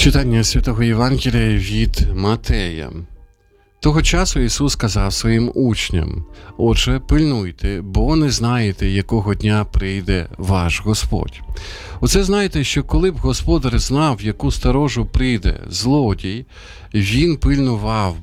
Читання Святого Євангелія від Матея. Того часу Ісус сказав своїм учням: «Отже, пильнуйте, бо не знаєте, якого дня прийде ваш Господь». Оце знаєте, що коли б господар знав, в яку сторожу прийде злодій, він пильнував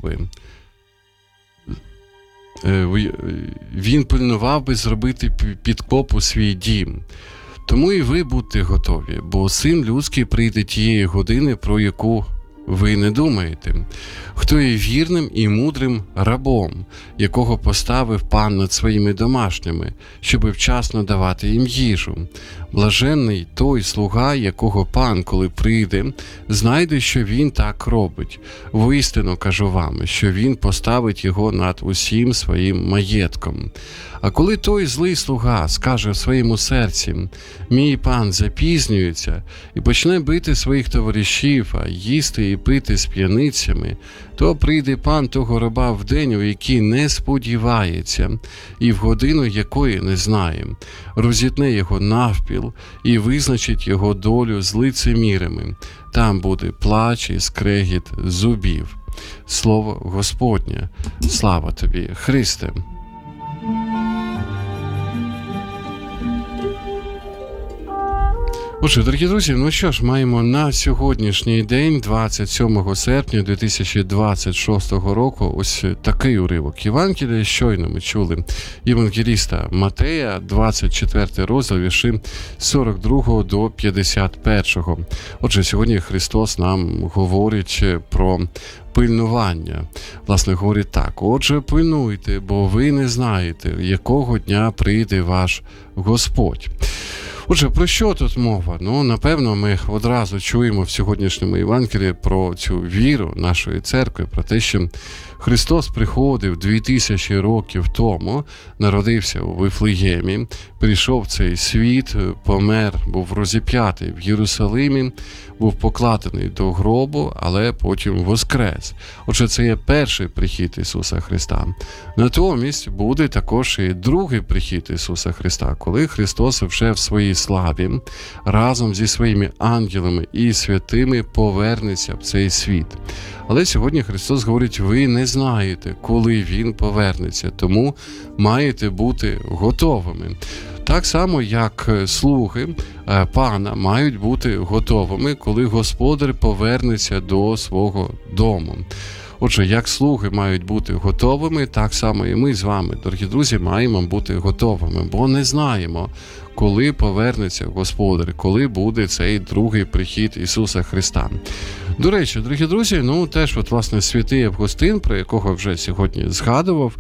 би зробити підкоп у свій дім. Тому і ви будьте готові, бо Син Людський прийде тієї години, про яку ви не думаєте. Хто є вірним і мудрим рабом, якого поставив пан над своїми домашніми, щоби вчасно давати їм їжу. Блаженний той слуга, якого пан, коли прийде, знайде, що він так робить. Воістину кажу вам, що він поставить його над усім своїм маєтком. А коли той злий слуга скаже в своєму серці: «Мій пан запізнюється», і почне бити своїх товаришів, а їсти і пити з п'яницями, то прийде пан того раба в день, у який не сподівається, і в годину якої не знає, розітне його навпіл і визначить його долю з лицемірами. Там буде плач і скрегіт зубів. Слово Господнє. Слава тобі, Христе! Отже, дорогі друзі, ну що ж, маємо на сьогоднішній день, 27 серпня 2026 року, ось такий уривок Євангелія. Щойно ми чули євангеліста Матея, 24 розділ, вірші 42 до 51. Отже, сьогодні Христос нам говорить про пильнування. Власне, говорить так: «Отже, пильнуйте, бо ви не знаєте, якого дня прийде ваш Господь». Отже, про що тут мова? Ну, напевно, ми одразу чуємо в сьогоднішньому Євангелії про цю віру нашої церкви, про те, що Христос приходив 2000 років тому, народився у Вифлеємі, прийшов в цей світ, помер, був розіп'ятий в Єрусалимі, був покладений до гробу, але потім воскрес. Отже, це є перший прихід Ісуса Христа. Натомість буде також і другий прихід Ісуса Христа, коли Христос вже в своїй славі разом зі своїми ангелами і святими повернеться в цей світ. Але сьогодні Христос говорить: ви не знаєте, коли Він повернеться, тому маєте бути готовими. Так само, як слуги пана мають бути готовими, коли господар повернеться до свого дому. Отже, як слуги мають бути готовими, так само і ми з вами, дорогі друзі, маємо бути готовими, бо не знаємо, коли повернеться Господар, коли буде цей другий прихід Ісуса Христа. До речі, дорогі друзі, теж власне святий Августин, про якого вже сьогодні згадував,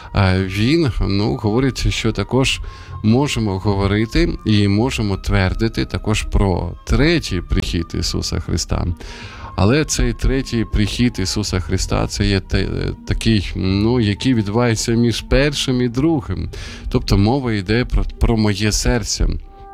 він говорить, що також можемо говорити і можемо твердити також про третій прихід Ісуса Христа. Але цей третій прихід Ісуса Христа – це є такий, який відбувається між першим і другим. Тобто мова йде про моє серце.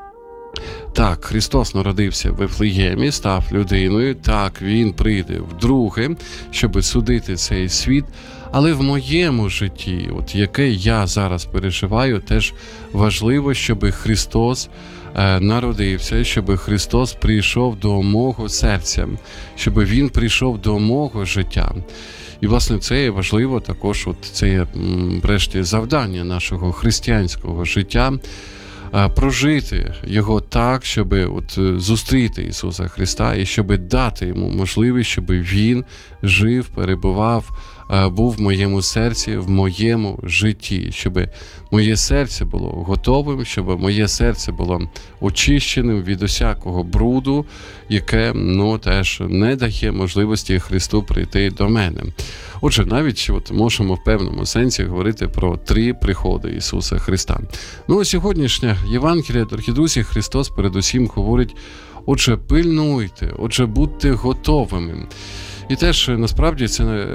Так, Христос народився в Вифлеємі, став людиною, так, Він прийде вдруге, щоб судити цей світ, але в моєму житті, яке я зараз переживаю, теж важливо, щоб Христос народився, щоб Христос прийшов до мого серця, щоб Він прийшов до мого життя. І, власне, це є важливо також, це є, врешті, завдання нашого християнського життя, прожити його так, щоб зустріти Ісуса Христа і щоб дати Йому можливість, щоб Він жив, перебував, був в моєму серці, в моєму житті, щоб моє серце було готовим, щоб моє серце було очищеним від усякого бруду, яке, теж не дає можливості Христу прийти до мене. Отже, навіть можемо в певному сенсі говорити про три приходи Ісуса Христа. Сьогоднішня Євангелія, дорогі друзі, Христос передусім говорить: отже, пильнуйте, отже, будьте готовими. І теж насправді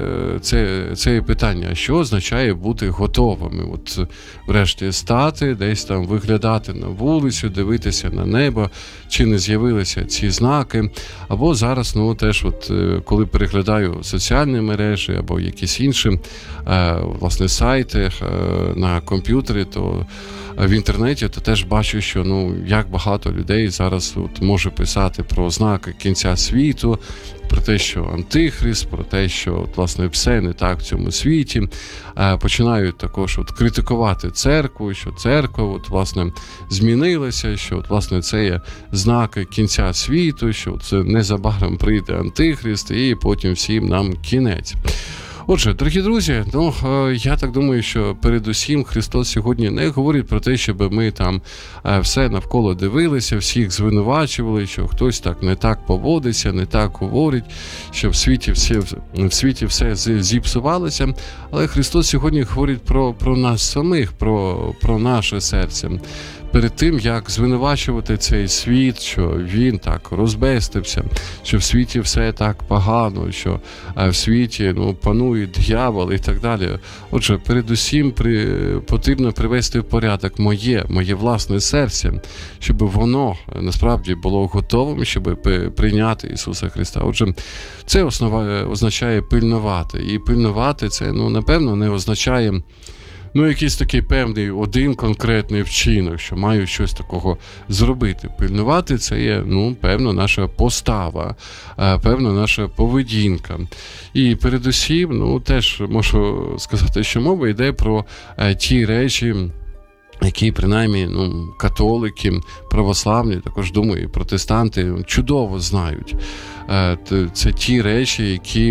це питання, що означає бути готовими. От врешті стати, десь там виглядати на вулицю, дивитися на небо, чи не з'явилися ці знаки. Або зараз, теж коли переглядаю соціальні мережі або якісь інші власне сайти на комп'ютері, то в інтернеті, то теж бачу, що як багато людей зараз може писати про знаки кінця світу, про те, що Антихрист, про те, що власне все не так в цьому світі. Починають також критикувати церкву, що церква власне змінилася, що власне це є знаки кінця світу, що це незабаром прийде Антихрист і потім всім нам кінець. Отже, дорогі друзі, я так думаю, що передусім Христос сьогодні не говорить про те, щоб ми там все навколо дивилися, всіх звинувачували, що хтось так не так поводиться, не так говорить, що в світі все зіпсувалося. Але Христос сьогодні говорить про нас самих, про наше серце. Перед тим, як звинувачувати цей світ, що він так розбестився, що в світі все так погано, що в світі панує диявол і так далі. Отже, передусім потрібно привести в порядок моє власне серце, щоб воно насправді було готовим, щоб прийняти Ісуса Христа. Отже, це означає пильнувати. І пильнувати це, напевно, не означає якийсь такий певний один конкретний вчинок, що маю щось такого зробити. Пильнувати – це є, певно, наша постава, певно, наша поведінка. І передусім, теж можу сказати, що мова йде про ті речі, які, принаймні, католики, православні, також, думаю, і протестанти чудово знають. Це ті речі, які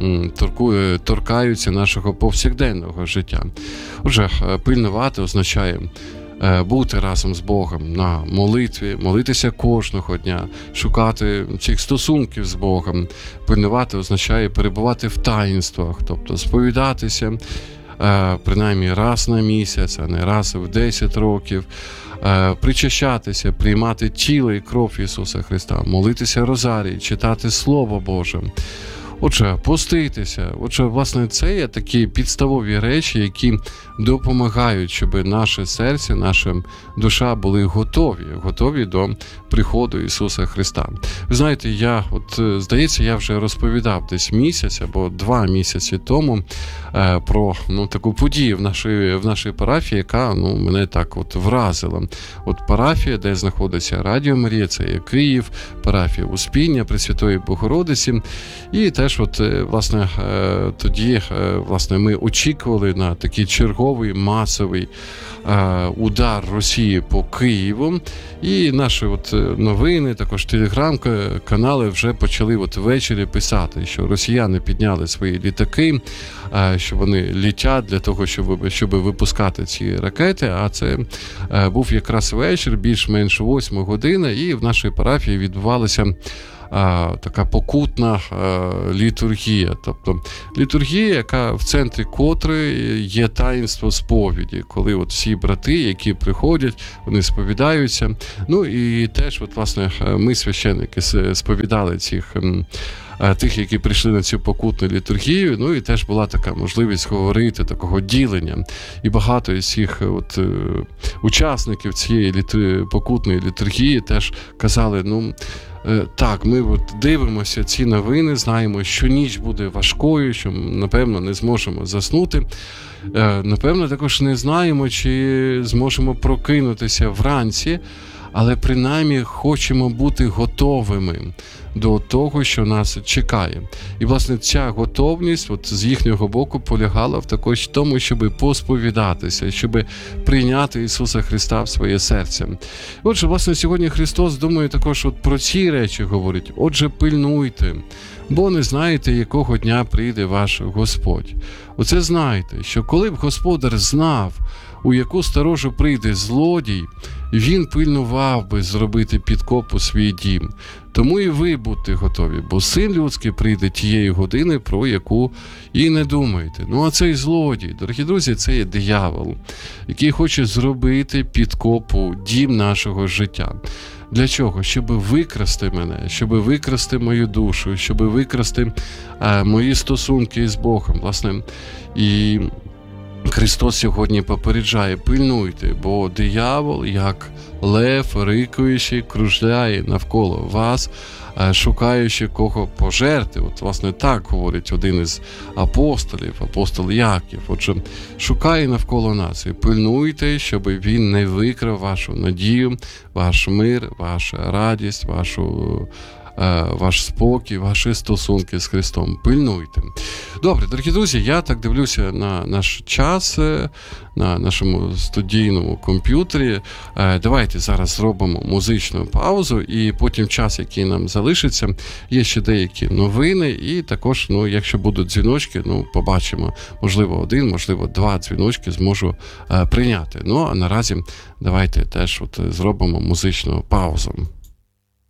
торкаються нашого повсякденного життя. Отже, пильнувати означає бути разом з Богом на молитві, молитися кожного дня, шукати цих стосунків з Богом. Пильнувати означає перебувати в таїнствах, тобто сповідатися принаймні раз на місяць, а не раз в 10 років, причащатися, приймати тіло і кров Ісуса Христа, молитися розарій, читати Слово Боже. Отже, поститися. Отже, власне, це є такі підставові речі, які допомагають, щоб наше серце, наша душа були готові до приходу Ісуса Христа. Ви знаєте, здається, я вже розповідав десь місяць або 2 місяці тому про таку подію в нашій парафії, яка мене так вразила. Парафія, де знаходиться Радіо Марія, це є Київ, парафія Успіння Пресвятої Богородиці. І теж власне тоді ми очікували на такий черговий масовий удар Росії по Києву. І наші новини, також телеграм-канали вже почали ввечері писати, що росіяни підняли свої літаки, що вони літять для того, щоб випускати ці ракети. А це був якраз вечір, більш-менш 8 година, і в нашій парафії відбувалася така покутна літургія. Тобто літургія, яка в центрі котрої є таїнство сповіді, коли всі брати, які приходять, вони сповідаються. І теж, власне, ми, священники, сповідали тих, які прийшли на цю покутну літургію, і теж була така можливість говорити, такого ділення. І багато із цих учасників цієї покутної літургії теж казали, так, ми дивимося ці новини, знаємо, що ніч буде важкою, що, напевно, не зможемо заснути. Напевно, також не знаємо, чи зможемо прокинутися вранці, але принаймні хочемо бути готовими до того, що нас чекає. І, власне, ця готовність з їхнього боку полягала також в тому, щоб посповідатися, щоб прийняти Ісуса Христа в своє серце. Отже, власне, сьогодні Христос, думаю, також про ці речі говорить. Отже, пильнуйте, бо не знаєте, якого дня прийде ваш Господь. Оце знайте, що коли б Господар знав, у яку сторожу прийде злодій, він пильнував би зробити підкоп у свій дім. Тому і ви будьте готові, бо Син людський прийде тієї години, про яку і не думаєте. А цей злодій, дорогі друзі, це є диявол, який хоче зробити підкоп у дім нашого життя. Для чого? Щоб викрасти мене, щоб викрасти мою душу, щоб викрасти мої стосунки з Богом, власне. І Христос сьогодні попереджає: пильнуйте, бо диявол, як лев, рикуючий, кружляє навколо вас, шукаючи кого пожерти. От, власне, так говорить один із апостолів, апостол Яків. Отже, шукає навколо нас. І пильнуйте, щоб він не викрав вашу надію, ваш мир, ваша радість, ваш спокій, ваші стосунки з Христом. Пильнуйте. Добре, дорогі друзі, я так дивлюся на наш час, на нашому студійному комп'ютері. Давайте зараз зробимо музичну паузу, і потім час, який нам залишиться, є ще деякі новини, і також, якщо будуть дзвіночки, побачимо, можливо, один, можливо, два дзвіночки зможу прийняти. А наразі давайте теж зробимо музичну паузу.